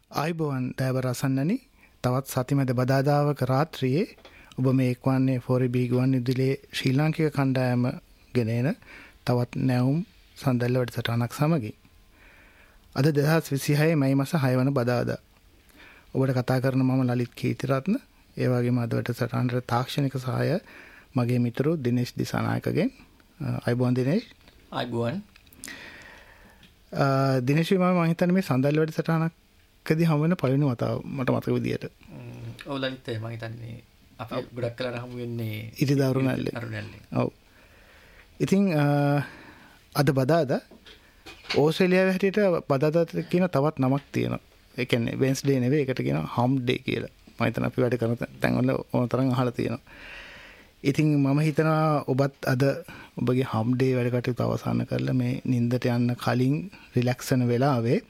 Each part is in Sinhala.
ආයිබෝවන් දෑබර අසන්නනි තවත් සතිමැද බදාදාවක රාත්‍රියේ ඔබ මේ එක්වන්නේ 4B ගුවන් විදුලියේ ශ්‍රී ලාංකික කණ්ඩායම ගෙනෙන තවත් නැවුම් සඳල්ල වැඩසටහනක් සමගින් අද 2026 මැයි මාස 6 වන බදාදා ඔබට කතා කරන මම ලලිත් කීර්තිරත්න ඒ වගේම අද වැඩසටහනට තාක්ෂණික සහාය මගේ මිතුරු දිනේෂ් දිසානායකගෙන් ආයිබෝවන් දිනේෂ් ආයිබෝවන් දිනේෂ් මම හිතන්නේ මේ සඳල්ල වැඩසටහනක් කදී හම් වෙන පළවෙනි වතාව මට මතක විදියට. ඔව් ලලිත් මම හිතන්නේ අපි ගොඩක් කලකට හමු වෙන්නේ ඉරිදා අරුණැල්ලේ. ඔව්. ඉතින් අද බදාදා ඕස්ට්‍රේලියාවේ හැටියට බදාදාට කියන තවත් නමක් තියෙනවා. ඒ කියන්නේ වෙන්ස්ඩේ නෙවෙයි ඒකට කියනවා හම් ඩේ කියලා. මම හිතන අපි වැඩ කරන තැන්වල ඕන තරම් අහලා තියෙනවා. ඉතින් මම හිතනවා ඔබත් අද ඔබගේ හම් ඩේ වැඩ කටයුතු අවසන් කරලා මේ නිින්දට යන්න කලින් රිලැක්ස් වෙන වෙලාවේ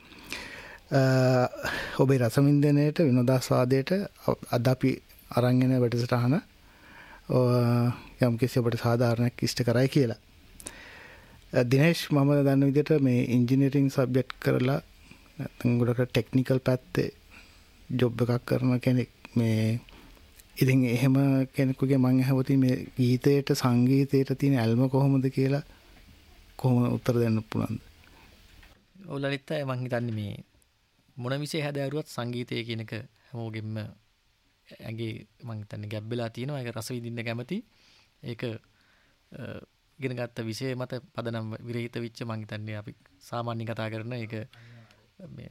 ඔබේ රසවින්දනයට විනෝදාස්වාදයට අද අපි අරන් එන වැඩසටහන යම් කිසි ඔබට සාධාරණයක් ඉෂ්ට කරයි කියලා. දිනේෂ් මම දන්න විදිහට මේ ඉංජිනේරින් සබ්ජෙක්ට් කරලා නැත්නම් ගොඩක් ටෙක්නිකල් පැත්තේ ජොබ් එකක් කරන කෙනෙක්. මේ ඉතින් එහෙම කෙනෙකුගේ මම අහුවති මේ ගීතයට සංගීතයට තියෙන ඇල්ම කොහොමද කියලා කොහොම උත්තර දෙන්න පුළුවන්ද? ඔව් ලලිත් මම හිතන්නේ මේ මොන විෂය හැදෑරුවත් සංගීතය කියන එක හැමෝගෙම ඇගේ මම හිතන්නේ ගැබ් වෙලා තියෙනවා. ඒක රස විඳින්න කැමති. ඒක ඉගෙන ගත්ත විෂය මත පදනම් විරහිත වෙච්ච මම හිතන්නේ අපි සාමාන්‍යයෙන් කතා කරන ඒක මේ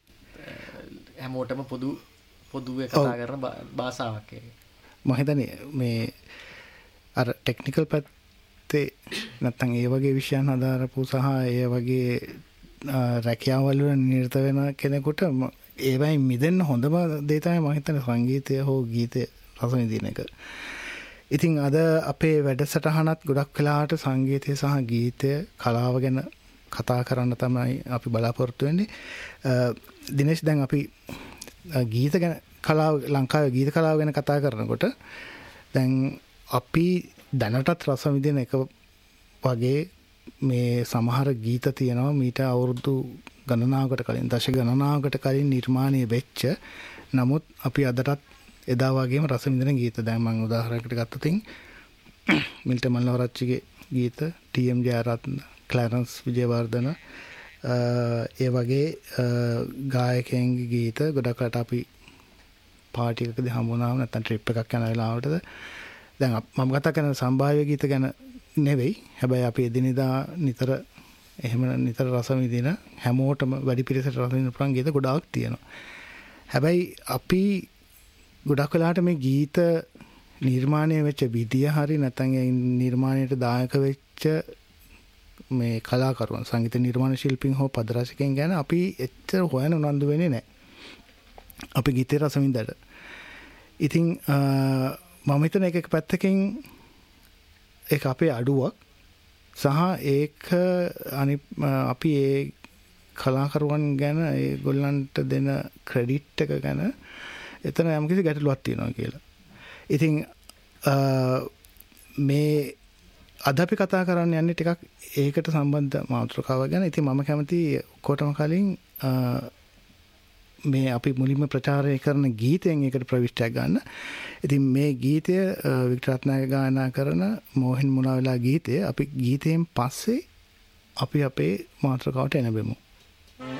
හැමෝටම පොදුවේ කතා කරන භාෂාවක් ඒක. මම හිතන්නේ මේ අර ටෙක්නිකල් පැත්තේ නැත්තම් ඒ වගේ විෂයන් හදාරපු සහ ඒ වගේ රැකියාවල් වල නිරත වෙන කෙනෙකුට ඒවයින් මිදෙන්න හොඳම දේ තමයි මම හිතන්නේ සංගීතය හෝ ගීතය රස විඳින එක. ඉතින් අද අපේ වැඩසටහනත් ගොඩක් වෙලාවට සංගීතය සහ ගීතය කලාව ගැන කතා කරන්න තමයි අපි බලාපොරොත්තු වෙන්නේ. දිනේෂ් දැන් අපි ගීත ගැන කලාව ලංකාවේ ගීත කලාව ගැන කතා කරනකොට දැන් අපි දැනටත් රස විඳින එක වගේ මේ සමහර ගීත තියෙනවා මීට අවුරුදු ගණනාවකට කලින් දශක ගණනාවකට කලින් නිර්මාණය වෙච්ච නමුත් අපි අදටත් එදා වගේම රස විඳින ගීත. දැන් මම උදාහරණයකට ගත්තොතින් මිල්ටන් මල්ලවරච්චිගේ ගීත, ටී.එම්. ජයරත්න, ක්ලැරන්ස් විජේවර්ධන ඒ වගේ ගායකයන්ගේ ගීත ගොඩකට අපි පාටි එකකදී හමු වුණාම නැත්නම් ට්‍රිප් එකක් යන වෙලාවටද දැන් මම කතා කරන සම්භාව්‍ය ගීත ගැන නෙවෙයි. හැබැයි අපි එදිනෙදා නිතර රස විඳින හැමෝටම වැඩි පිරිසට රස විඳින පුළුවන් ගීත ගොඩාක් තියෙනවා. හැබැයි අපි ගොඩක් වෙලාවට මේ ගීත නිර්මාණය වෙච්ච විදිය හරි නැත්නම් ඒ නිර්මාණයට දායක වෙච්ච මේ කලාකරුවන් සංගීත නිර්මාණ ශිල්පීන් හෝ පද රසිකයන් ගැන අපි එච්චර හොයන උනන්දු වෙන්නේ නැහැ. අපි ගීතේ රස විඳලා. ඉතින් මම හිතන එක පැත්තකින් ඒක අපේ අඩුවක් සහ ඒක අපි ඒ කලාකරුවන් ගැන ඒගොල්ලන්ට දෙන ක්‍රෙඩිට් එක ගැන එතන යම්කිසි ගැටලුවක් තියෙනවා කියලා. ඉතින් මේ අද අපි කතා කරන්න යන්නේ ටිකක් ඒකට සම්බන්ධ මාතෘකාවක් ගැන. ඉතින් මම කැමති ඔක්කොටම කලින් මේ අපි මුලින්ම ප්‍රචාරය කරන ගීතයෙන් ඒකට ප්‍රවිෂ්ටයක් ගන්න. ඉතින් මේ ගීතය වික්ටර් රත්නායක ගායනා කරන මෝහෙන් මුණා වෙලා ගීතය අපි ගීතයෙන් පස්සේ අපි අපේ මාතෘකාවට එනබෙමු.